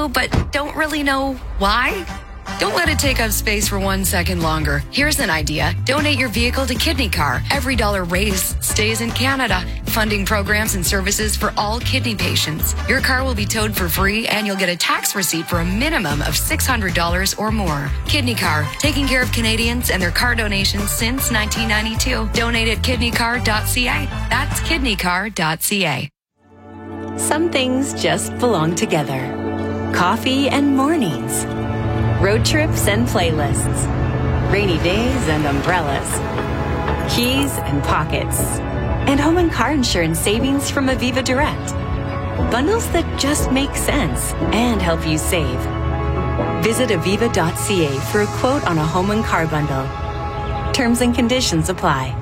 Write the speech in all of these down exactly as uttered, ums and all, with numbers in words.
to, but don't really know why? Don't let it take up space for one second longer. Here's an idea. Donate your vehicle to Kidney Car. Every dollar raised stays in Canada, funding programs and services for all kidney patients. Your car will be towed for free, and you'll get a tax receipt for a minimum of six hundred dollars or more. Kidney Car, taking care of Canadians and their car donations since nineteen ninety-two. Donate at kidney car dot c a. That's kidney car dot c a. Some things just belong together. Coffee and mornings. Road trips and playlists. Rainy days and umbrellas. Keys and pockets. And home and car insurance savings from Aviva Direct. Bundles that just make sense and help you save. Visit aviva dot c a for a quote on a home and car bundle. Terms and conditions apply.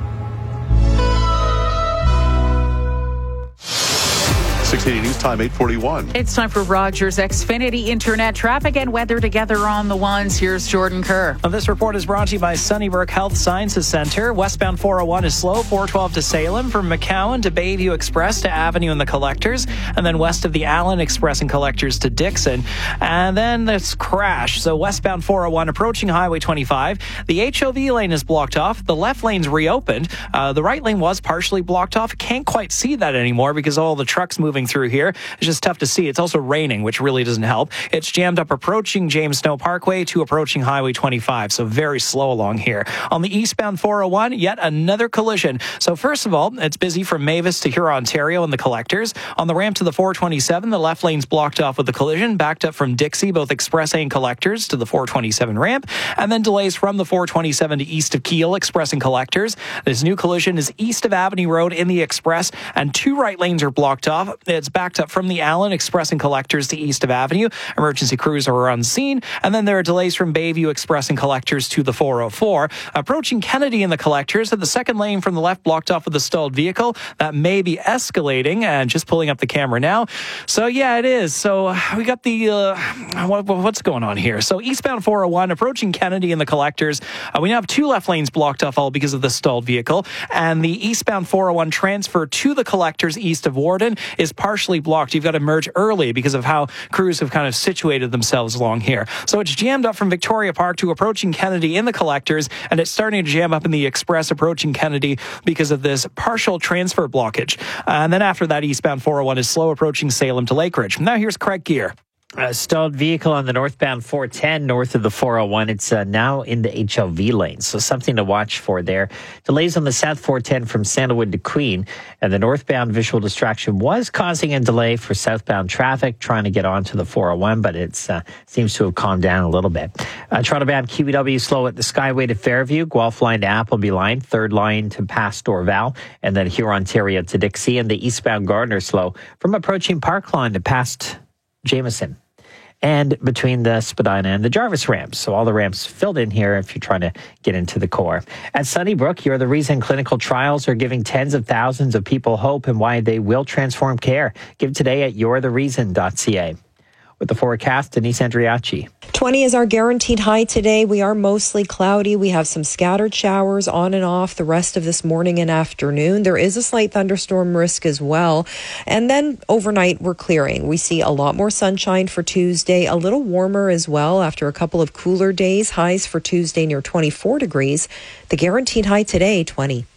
six eighty News Time, eight forty-one. It's time for Rogers Xfinity Internet traffic and weather together on the ones. Here's Jordan Kerr. Well, this report is brought to you by Sunnybrook Health Sciences Center. Westbound four oh one is slow, four twelve to Salem, from McCowan to Bayview Express to Avenue and the Collectors, and then west of the Allen Express and Collectors to Dixon. And then this crash. So westbound four oh one approaching Highway twenty-five. The H O V lane is blocked off. The left lane's reopened. Uh, the right lane was partially blocked off. Can't quite see that anymore because all the trucks moving through here. It's just tough to see. It's also raining, which really doesn't help. It's jammed up approaching James Snow Parkway to approaching Highway twenty-five, so very slow along here. On the eastbound four oh one, yet another collision. So first of all, it's busy from Mavis to Huron, Ontario and the Collectors. On the ramp to the four twenty-seven, the left lane's blocked off with the collision, backed up from Dixie, both Express and Collectors, to the four twenty-seven ramp, and then delays from the four twenty-seven to east of Kiel, Express and Collectors. This new collision is east of Avenue Road in the Express, and two right lanes are blocked off. It's backed up from the Allen Express and Collectors to east of Avenue. Emergency crews are on scene. And then there are delays from Bayview Express and Collectors to the four oh four. Approaching Kennedy and the Collectors, at the second lane from the left blocked off with a stalled vehicle. That may be escalating, and just pulling up the camera now. So yeah, it is. So we got the, uh, what, what's going on here? So eastbound four oh one, approaching Kennedy and the Collectors. Uh, we now have two left lanes blocked off, all because of the stalled vehicle. And the eastbound four oh one transfer to the Collectors east of Warden is partially blocked. You've got to merge early because of how crews have kind of situated themselves along here. So it's jammed up from Victoria Park to approaching Kennedy in the Collectors, and it's starting to jam up in the Express approaching Kennedy because of this partial transfer blockage. Uh, and then after that, eastbound four oh one is slow approaching Salem to Lake Ridge. Now here's Craig Gear. A stalled vehicle on the northbound four ten north of the four oh one. It's uh, now in the H L V lane, so something to watch for there. Delays on the south four ten from Sandalwood to Queen, and the northbound visual distraction was causing a delay for southbound traffic trying to get onto the four oh one, but it uh, seems to have calmed down a little bit. Uh, Toronto-bound Q B W slow at the Skyway to Fairview, Guelph line to Appleby line, third line to past Dorval, and then Huron, Ontario to Dixie, and the eastbound Gardner slow from approaching Parkline to past Jameson, and between the Spadina and the Jarvis ramps. So all the ramps filled in here if you're trying to get into the core. At Sunnybrook, you're the reason clinical trials are giving tens of thousands of people hope and why they will transform care. Give today at you're the reason dot c a. With the forecast, Denise Andriachi. twenty is our guaranteed high today. We are mostly cloudy. We have some scattered showers on and off the rest of this morning and afternoon. There is a slight thunderstorm risk as well. And then overnight, we're clearing. We see a lot more sunshine for Tuesday, a little warmer as well after a couple of cooler days. Highs for Tuesday near twenty-four degrees. The guaranteed high today, twenty.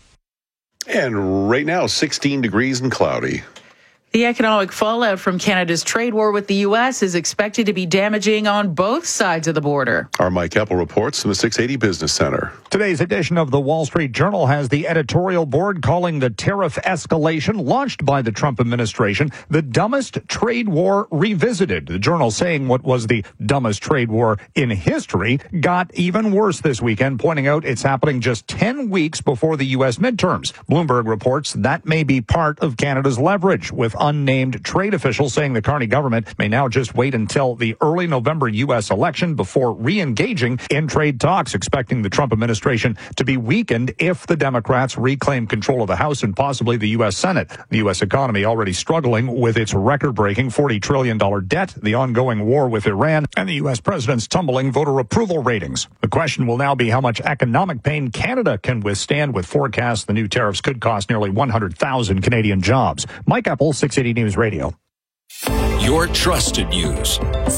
And right now, sixteen degrees and cloudy. The economic fallout from Canada's trade war with the U S is expected to be damaging on both sides of the border. Our Mike Eppel reports from the six eighty Business Center. Today's edition of the Wall Street Journal has the editorial board calling the tariff escalation launched by the Trump administration the dumbest trade war revisited. The Journal saying what was the dumbest trade war in history got even worse this weekend, pointing out it's happening just ten weeks before the U S midterms. Bloomberg reports that may be part of Canada's leverage, with unnamed trade officials saying the Carney government may now just wait until the early November U S election before re-engaging in trade talks, expecting the Trump administration to be weakened if the Democrats reclaim control of the House and possibly the U S Senate. The U S economy already struggling with its record-breaking forty trillion dollars debt, the ongoing war with Iran, and the U S president's tumbling voter approval ratings. The question will now be how much economic pain Canada can withstand, with forecasts the new tariffs could cost nearly one hundred thousand Canadian jobs. Mike Eppel, six eighty News Radio. Your trusted news.